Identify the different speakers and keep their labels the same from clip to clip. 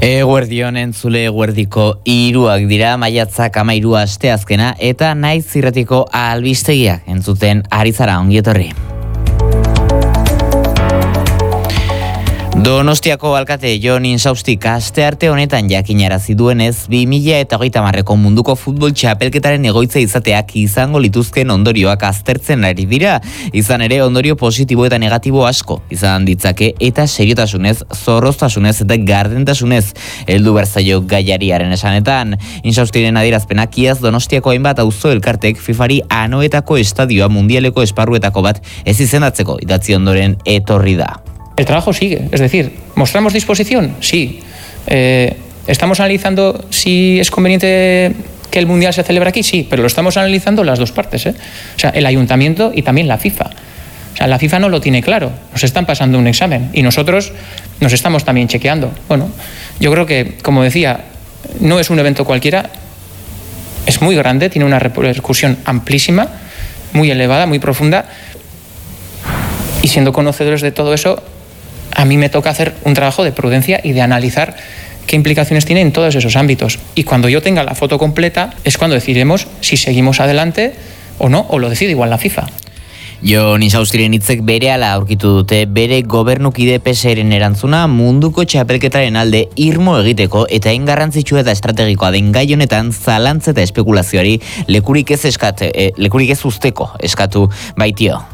Speaker 1: Eguerdion entzule eguerdiko 3 dira, maiatzak 13 asteazkena eta naiz irratiko albistegiak entzuten ari zara, ongi etorri. Donostiako alkate Jon Insaustik astearte honetan jakinarazi duenez 2030ko munduko futbol txapelketaren egoitza izateak izango lituzken ondorioak aztertzen ari dira. Izan ere ondorio positibo eta negatibo asko izan ditzake eta seriotasunez, zorroztasunez eta gardentasunez heldu berzaio gaiariaren esanetan. Insaustiren adierazpenak iaz Donostiako hainbat auzo elkartek FIFAri anoetako estadioa mundialeko esparruetako bat ez izendatzeko idatzi ondoren etorri da.
Speaker 2: El trabajo sigue, es decir, ¿mostramos disposición? Sí. ¿Estamos analizando si es conveniente que el Mundial se celebre aquí? Sí, pero lo estamos analizando las dos partes, O sea, el Ayuntamiento y también la FIFA. O sea, la FIFA no lo tiene claro, nos están pasando un examen y nosotros nos estamos también chequeando. Bueno, yo creo que, como decía, no es un evento cualquiera, es muy grande, tiene una repercusión amplísima, muy elevada, muy profunda, y siendo conocedores de todo eso, a mí me toca hacer un trabajo de prudencia y de analizar qué implicaciones tiene en todos esos ámbitos. Y cuando yo tenga la foto completa es cuando decidiremos si seguimos adelante o no, o lo decide igual la FIFA.
Speaker 1: Jon Insaustiren hitzek berehala aurkitu dute bere gobernukide PSren erantzuna munduko txapelketaren alde irmo egiteko eta hain garrantzitsua eta estrategikoa den gai honetan zalantza eta espekulazioari lekurik ez usteko eskatu baitio.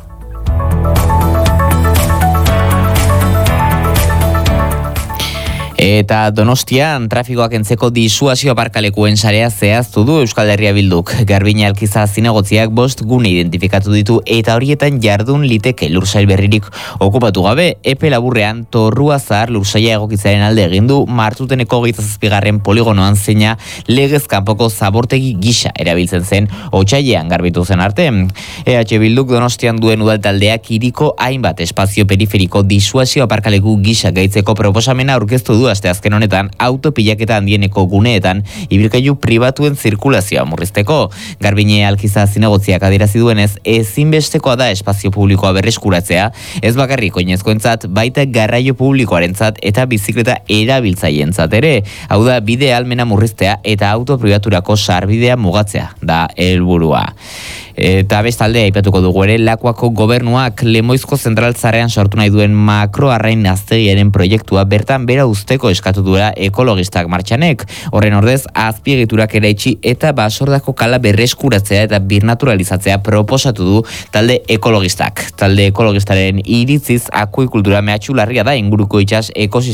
Speaker 1: Eta Donostian trafikoak entzeko disuasio aparkalekuen sarea zehaztu du Euskal Herria Bilduk. Garbina Alkiza zinegotziak 5 gune identifikatu ditu eta horietan jardun liteke lursail berririk okupatu gabe. Epe laburrean Torrua Zahar lursaila egokitzaren alde egin du Martuteneko 27. poligonoan zeina legez kanpoko zabortegi gisa erabiltzen zen otsailean garbitu zen arte. EH Bilduk Donostian duen udaltaldeak hiriko hainbat espazio periferiko disuasio aparkaleku gisa gaitzeko proposamena aurkeztu du asteazken honetan autopilaketa handieneko guneetan ibilgailu pribatuen zirkulazioa murrizteko. Garbine Alkiza zinegotziak adierazi duenez ezinbestekoa da espazio publikoa berreskuratzea, ez bakarrik oinezkoentzat baita garraio publikoarentzat eta bizikleta erabiltzaileentzat ere. Hau da bide ahalmena murriztea eta auto pribaturako sarbidea mugatzea da helburua. Eta bestalde aipatuko dugu ere Lakuako gobernuak Lemoizko zentral zarean sortu nahi duen makroarrain aztegiaren proiektua bertan bera usteko eskatu duela ekologistak martxanek. Horren ordez azpiegiturak eraitsi eta basordako kala berreskuratzea eta birnaturalizatzea proposatu du talde ekologistak. Talde ekologistaren iritziz akuikultura mehatxularria da inguruko itsas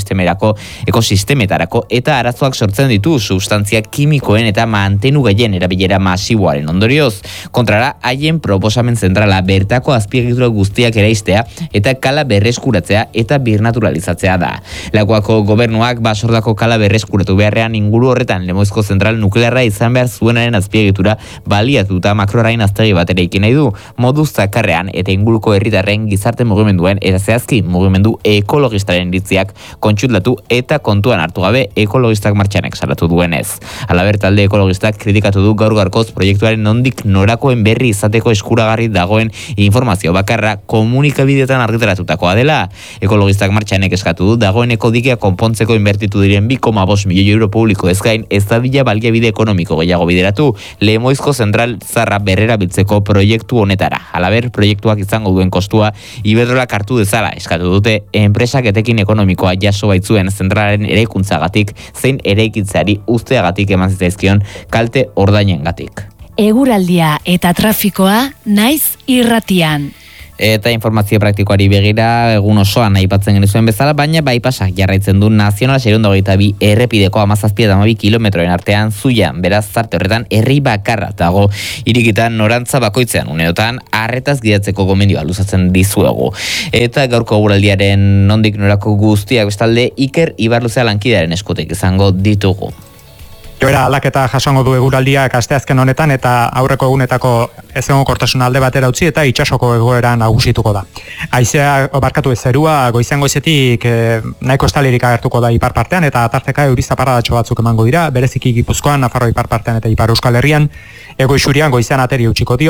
Speaker 1: ekosistemetarako eta arazoak sortzen ditu substantzia kimikoen eta mantenu gehien erabilera masiboaren ondorioz. Kontrara haien proposamen zentrala bertako azpiegitura guztiak eraistea eta kala berreskuratzea eta birnaturalizatzea da. Lakuako gobernuak basordako kala berreskuratu beharrean inguru horretan Lemoizko zentral nuklearra izan behar zuenaren azpiegitura baliatuta makroarrain aztegi bat eraikin nahi du, modu zakarrean eta inguruko herritarren gizarte mugimenduen eta zehazki mugimendu ekologistaren iritziak kontsutlatu eta kontuan hartu gabe ekologistak martxanek salatu duenez. Halaber talde ekologistak kritikatu du gaur-gaurkoz proiektuaren nondik norakoen berri izateko eskuragarri dagoen informazio bakarra komunikabideetan argitaratutakoa dela. Ekologistak martxanek eskatu du dagoeneko dikea konpontzeko inbertitu diren 2,5 milioi euro publiko ezgain ez dadila baliabide ekonomiko gehiago bideratu Lemoizko zentral zarra berrera biltzeko proiektu honetara. Halaber, proiektuak izango duen kostua Iberdrolak hartu dezala eskatu dute enpresak etekin ekonomikoa jaso baitzuen zentralaren eraikuntzagatik zein eraikitzeari usteagatik eman zitzaizkion kalte ordainengatik.
Speaker 3: Eguraldia eta trafikoa naiz irratian.
Speaker 1: Eta informazio praktikoari begira egun osoan aipatzen genizuen bezala, baina bypassak jarraitzen du Nazionala 622 errepideko 17 eta 12 kilometroen artean Zuian, beraz zarte horretan herri bakarra dago irikitan norantza bakoitzean uneotan arretaz gidatzeko gomendioa luzatzen dizuegu. Eta gaurko eguraldiaren nondik norako guztiak bestalde Iker Ibarluzea lankidearen eskutik izango ditugu.
Speaker 4: Joera aldaketa jasongo du eguraldiak asteazken honetan eta aurreko egunetako ezegonkortasun alde batera utzi eta itsasoko egoera nagusituko da. Haizea barkatu zerua goizean goizetik nahiko estalirik agertuko da ipar partean eta tarteka euri zaparradatxo batzuk emango dira, bereziki Gipuzkoan, Nafarroa ipar partean eta ipar Euskal Herrian, ego isurian goizean ateri utziko dio,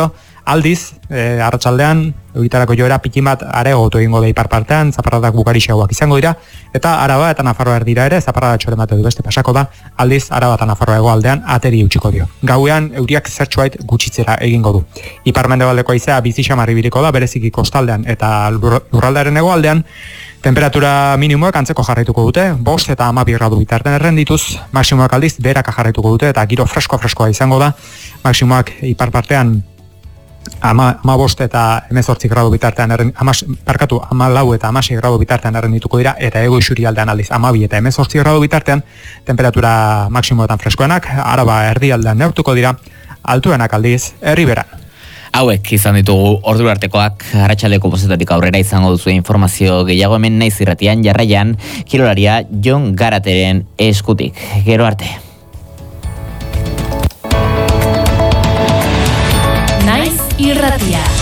Speaker 4: Aldiz, arratsaldean euritarako joera pikin bat areagotu egingo da ipar partean, zaparradak bukarixeagoak izango dira, eta Araba eta Nafarroa erdira ere zaparrada txoren bat edo beste pasako da, aldiz Araba eta Nafarroa hegoaldean ateri utziko dio. Gauean euriak zertxoait gutxitzera egingo du. Ipar mendebaldeko haizea bizi xamar ibiliko da, bereziki kostaldean eta lurraldearen hegoaldean, temperatura minimoak antzeko jarraituko dute, 5 eta 12 gradu bitartean errendituz, maksimoak aldiz beraka jarraituko dute eta giro freskoa izango da, maksimoak ipar partean 15 eta 18 gradu bitartean 14 eta 16 gradu bitartean errendituko dira, eta hego isurialdean aldiz 12 eta 18 gradu bitartean temperatura maksimoetan freskoenak, Araba erdialdean neurtuko dira, altuenak aldiz herriberan.
Speaker 1: Hauek izan ditugu ordu artekoak, arratsaldeko bostetatik aurrera izango duzu informazio gehiago hemen Naiz Irratian, jarraian kirolaria Jon Garateren eskutik. Gero arte.
Speaker 3: Naiz Irratia.